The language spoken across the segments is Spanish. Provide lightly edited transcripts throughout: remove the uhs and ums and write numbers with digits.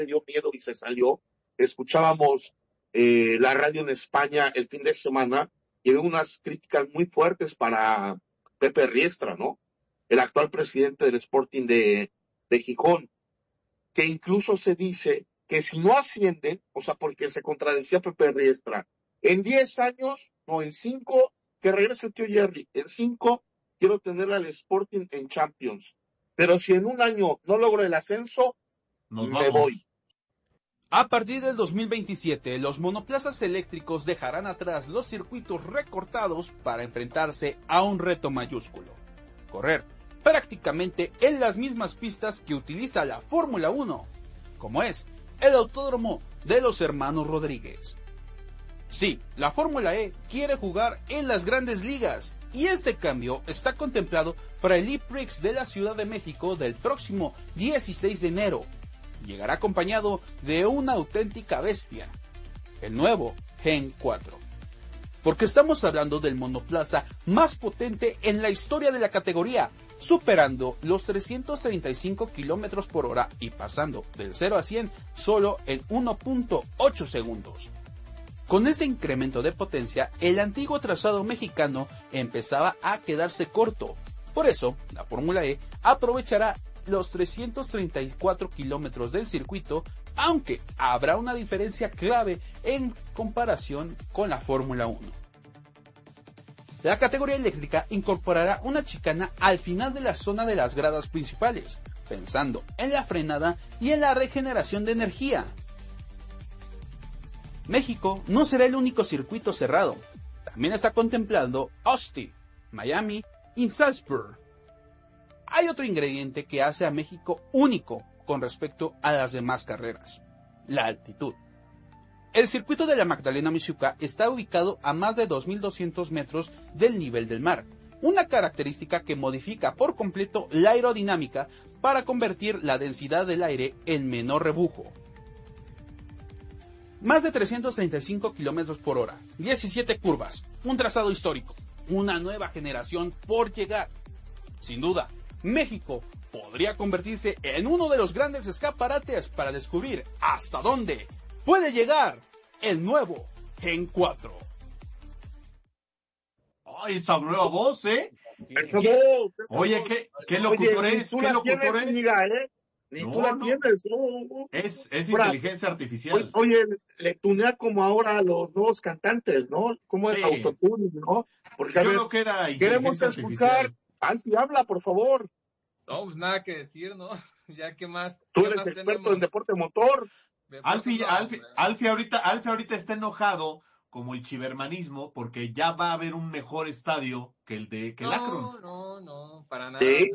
dio miedo y se salió. Escuchábamos la radio en España el fin de semana y hubo unas críticas muy fuertes para Pepe Riestra, ¿no? El actual presidente del Sporting de Gijón, que incluso se dice que si no ascienden, o sea, porque se contradecía Pepe Riestra, en 10 años, no, en 5, que regrese el tío Jerry, en 5 quiero tener al Sporting en Champions, pero si en un año no logro el ascenso, me voy. A partir del 2027, los monoplazas eléctricos dejarán atrás los circuitos recortados para enfrentarse a un reto mayúsculo: correr prácticamente en las mismas pistas que utiliza la Fórmula 1, como es el Autódromo de los Hermanos Rodríguez. Sí, la Fórmula E quiere jugar en las grandes ligas, y este cambio está contemplado para el E-Prix de la Ciudad de México del próximo 16 de enero. Llegará acompañado de una auténtica bestia, el nuevo Gen 4. Porque estamos hablando del monoplaza más potente en la historia de la categoría, superando los 335 km por hora y pasando del 0 a 100 solo en 1.8 segundos. Con este incremento de potencia, el antiguo trazado mexicano empezaba a quedarse corto. Por eso, la Fórmula E aprovechará los 334 kilómetros del circuito, aunque habrá una diferencia clave en comparación con la Fórmula 1. La categoría eléctrica incorporará una chicana al final de la zona de las gradas principales, pensando en la frenada y en la regeneración de energía. México no será el único circuito cerrado. También está contemplando Austin, Miami y Salzburg. Hay otro ingrediente que hace a México único con respecto a las demás carreras: la altitud. El circuito de la Magdalena Mixhuca está ubicado a más de 2.200 metros del nivel del mar, una característica que modifica por completo la aerodinámica para convertir la densidad del aire en menor rebujo. Más de 335 km por hora, 17 curvas, un trazado histórico, una nueva generación por llegar. Sin duda, México podría convertirse en uno de los grandes escaparates para descubrir hasta dónde puede llegar el nuevo Gen 4. ¡Ay, esa nueva voz, eh! Oye, ¿qué locutor es? ¿Qué locutor es? Ni tú la tienes. Es inteligencia artificial. Oye, le tunea como ahora a los nuevos cantantes, ¿no? Como es autotune, ¿no? Porque yo creo que era queremos escuchar. Alfie, habla, por favor. No, pues nada que decir, ¿no? Ya que más. Tú eres experto en deporte motor. Alfie ahorita está enojado como el chivermanismo porque ya va a haber un mejor estadio que el Akron. No, para nada. ¿Sí?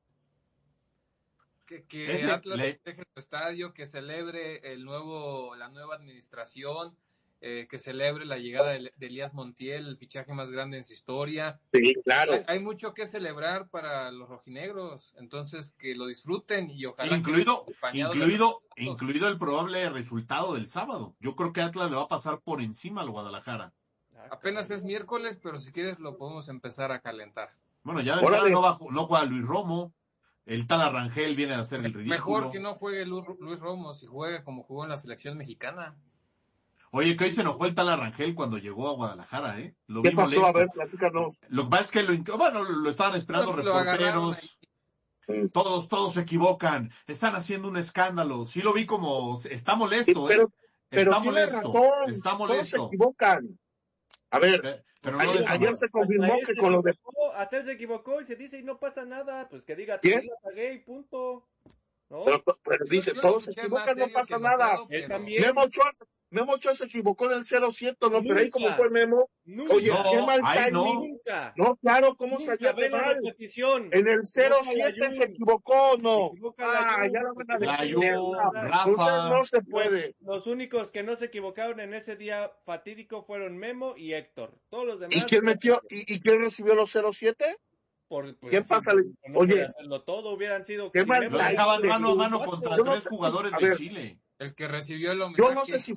Que Atlas deje el estadio, que celebre la nueva administración, que celebre la llegada de Elías Montiel, el fichaje más grande en su historia. Sí, claro. Hay mucho que celebrar para los rojinegros, entonces que lo disfruten y ojalá incluido el probable resultado del sábado. Yo creo que Atlas le va a pasar por encima al Guadalajara. Apenas es miércoles, pero si quieres lo podemos empezar a calentar. Bueno, ya de entrada no juega Luis Romo. El tal Arrangel viene a hacer el ridículo. Mejor que no juegue Luis Romo, si juegue como jugó en la selección mexicana. Oye, que hoy se enojó el tal Arrangel cuando llegó a Guadalajara, ¿eh? ¿Qué pasó? A ver, platícanos. Lo que pasa es que lo estaban esperando reporteros. Todos se equivocan. Están haciendo un escándalo. Sí lo vi como... Está molesto, pero está tiene molesto. razón. Está molesto. Todos se equivocan. A ver, pero ayer se confirmó que con lo de... Hasta él se equivocó y se dice y no pasa nada. Pues que diga, ¿Quién? gay, punto. ¿No? Pero dice, todos se equivocan, no pasa nada. Él también. Memo Ochoa se equivocó en el 0-100, ¿no? Pero ahí como fue Memo. Nunca. Oye, qué mal timing. Nunca. No, claro, ¿cómo salió de mal? En el 0-7 se equivocó, ¿no? Ya lo van a decir. Rafa. No se puede. Los únicos que no se equivocaron en ese día fatídico fueron Memo y Héctor. Todos los demás. ¿Y quién metió? ¿Y quién recibió los 0-7? ¿Quién pasa? No oye, hacerlo todo hubieran sido. Qué mal lo dejaban mano a mano contra tres jugadores de Chile. El que recibió el homenaje. Yo no sé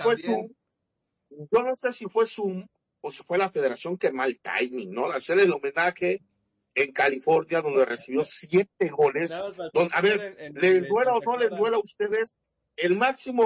si fue Zoom o si fue la federación, que mal timing, ¿no? Hacer el homenaje en California, donde recibió 7 goles. A ver, ¿les duela o no les duela a ustedes? El máximo